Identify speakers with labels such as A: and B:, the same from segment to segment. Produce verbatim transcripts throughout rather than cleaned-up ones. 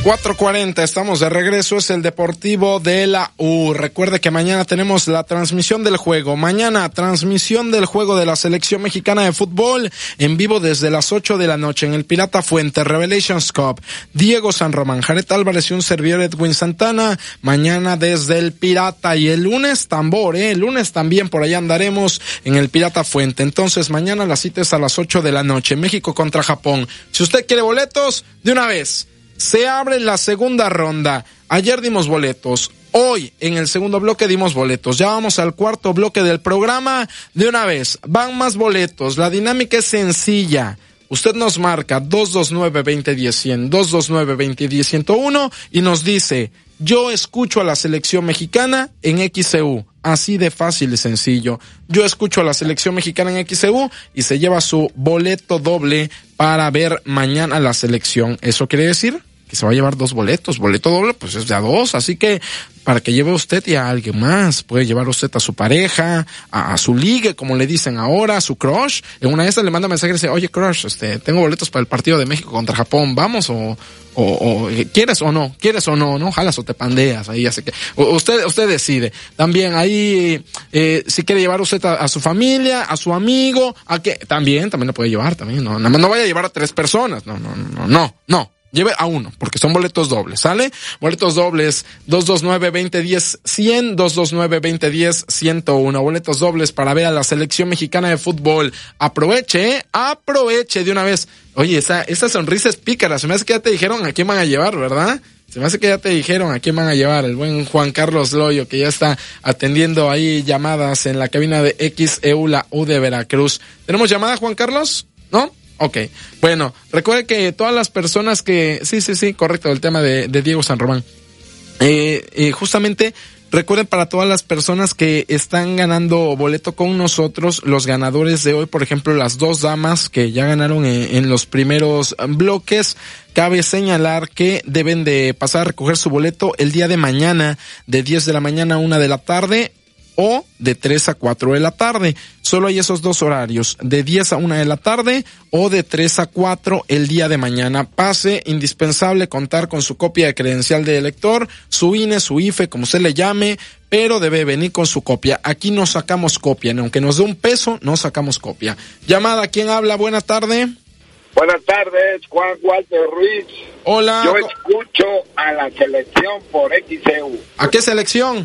A: cuatro cuarenta, estamos de regreso, es el Deportivo de la U. Recuerde que mañana tenemos la transmisión del juego. Mañana, transmisión del juego de la Selección Mexicana de Fútbol en vivo desde las ocho de la noche en el Pirata Fuente, Revelations Cup. Diego San Román, Jared Álvarez y un servidor Edwin Santana. Mañana desde el Pirata, y el lunes tambor, ¿eh? El lunes también por allá andaremos en el Pirata Fuente. Entonces mañana la cita es a las ocho de la noche, México contra Japón. Si usted quiere boletos, de una vez. Se abre la segunda ronda. Ayer dimos boletos. Hoy, en el segundo bloque, dimos boletos. Ya vamos al cuarto bloque del programa. De una vez, van más boletos. La dinámica es sencilla. Usted nos marca dos dos nueve, veinte diez, cien, dos dos nueve, veinte diez, ciento uno y nos dice, yo escucho a la selección mexicana en X C U. Así de fácil y sencillo. Yo escucho a la selección mexicana en X C U y se lleva su boleto doble para ver mañana la selección. ¿Eso quiere decir? Que se va a llevar dos boletos. Boleto doble, pues es de a dos. Así que para que lleve usted y a alguien más. Puede llevar usted a su pareja, a, a su ligue, como le dicen ahora, a su crush. En una de esas le manda mensaje y dice, oye crush, este, tengo boletos para el partido de México contra Japón, ¿vamos o, o, o quieres o no? ¿Quieres o no? ¿No? Jalas o te pandeas, ahí ya sé que, usted, usted decide. También ahí, eh, si quiere llevar usted a, a su familia, a su amigo, a que, también, también lo puede llevar, también, no, no, no vaya a llevar a tres personas, no, no, no, no, no. Lleve a uno, porque son boletos dobles, ¿sale? Boletos dobles, dos dos nueve, veinte diez, cien, dos dos nueve, veinte diez, ciento uno. Boletos dobles para ver a la selección mexicana de fútbol. Aproveche, ¿eh? Aproveche de una vez. Oye, esa, esa sonrisa es pícara. Se me hace que ya te dijeron a quién van a llevar, ¿verdad? Se me hace que ya te dijeron a quién van a llevar. El buen Juan Carlos Loyo, que ya está atendiendo ahí llamadas en la cabina de X E U, la U de Veracruz. ¿Tenemos llamada, Juan Carlos? ¿No? Ok, bueno, recuerde que todas las personas que, sí, sí, sí, correcto, el tema de, de Diego San Román, eh, eh, justamente, recuerden para todas las personas que están ganando boleto con nosotros, los ganadores de hoy, por ejemplo, las dos damas que ya ganaron en, en los primeros bloques, cabe señalar que deben de pasar a recoger su boleto el día de mañana, de diez de la mañana a una de la tarde, o de tres a cuatro de la tarde. Solo hay esos dos horarios, de diez a una de la tarde o de tres a cuatro el día de mañana. Pase, indispensable contar con su copia de credencial de elector, su I N E, su I F E, como se le llame, pero debe venir con su copia. Aquí no sacamos copia, aunque nos dé un peso, no sacamos copia. Llamada, ¿quién habla? Buena tarde.
B: Buenas tardes, Juan Walter Ruiz.
A: Hola.
B: Yo escucho a la selección por X C U.
A: ¿A qué selección?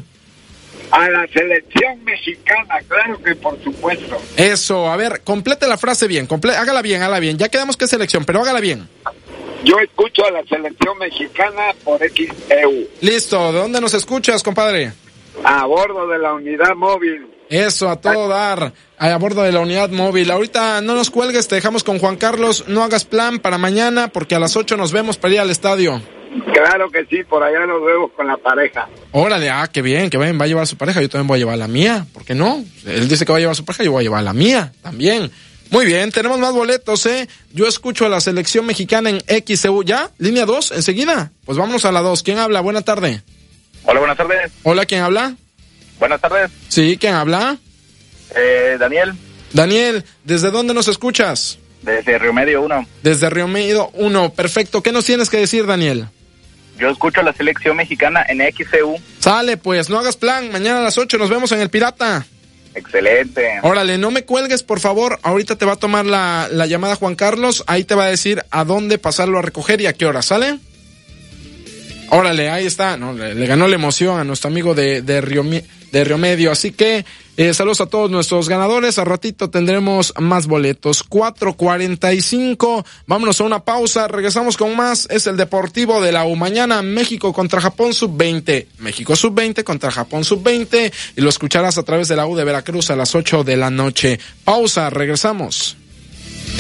B: A la selección mexicana, claro que por supuesto.
A: Eso, a ver, complete la frase bien, comple- hágala bien, hágala bien. Ya quedamos que es selección, pero hágala bien.
B: Yo escucho a la selección mexicana por X E U.
A: Listo, ¿de dónde nos escuchas, compadre?
B: A bordo de la unidad móvil.
A: Eso, a todo dar, a bordo de la unidad móvil. Ahorita no nos cuelgues, te dejamos con Juan Carlos. No hagas plan para mañana, porque a las ocho nos vemos para ir al estadio.
B: Claro que sí, por allá nos vemos con la pareja.
A: Órale, ah, qué bien, que bien, va a llevar a su pareja, yo también voy a llevar la mía, ¿por qué no? Él dice que va a llevar a su pareja, yo voy a llevar la mía, también. Muy bien, tenemos más boletos, ¿eh? Yo escucho a la selección mexicana en X C U, ¿ya? ¿Línea dos, enseguida? Pues vámonos a la dos, ¿quién habla? Buena tarde.
C: Hola, buenas tardes.
A: Hola, ¿quién habla?
C: Buenas tardes.
A: Sí, ¿quién habla?
C: Eh, Daniel.
A: Daniel, ¿desde dónde nos escuchas?
C: Desde Río Medio uno.
A: Desde Río Medio uno, perfecto. ¿Qué nos tienes que decir, Daniel?
C: Yo escucho a la selección mexicana en X C U.
A: Sale, pues, no hagas plan. Mañana a las ocho nos vemos en el Pirata.
C: Excelente.
A: Órale, no me cuelgues, por favor. Ahorita te va a tomar la, la llamada Juan Carlos. Ahí te va a decir a dónde pasarlo a recoger y a qué hora, ¿sale? Órale, ahí está. No, le, le ganó la emoción a nuestro amigo de, de, Río, de Río Medio. Así que eh, saludos a todos nuestros ganadores. A ratito tendremos más boletos. cuatro cuarenta y cinco. Vámonos a una pausa. Regresamos con más. Es el Deportivo de la U. Mañana México contra Japón sub veinte. México sub veinte contra Japón sub veinte. Y lo escucharás a través de la U de Veracruz a las ocho de la noche. Pausa. Regresamos.